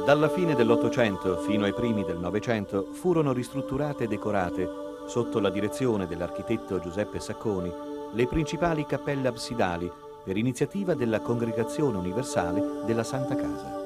Dalla fine dell'Ottocento fino ai primi del Novecento furono ristrutturate e decorate, sotto la direzione dell'architetto Giuseppe Sacconi, le principali cappelle absidali per iniziativa della Congregazione Universale della Santa Casa.